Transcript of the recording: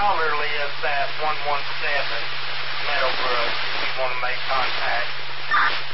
caller lives at 117 Meadowbrook if you want to make contact.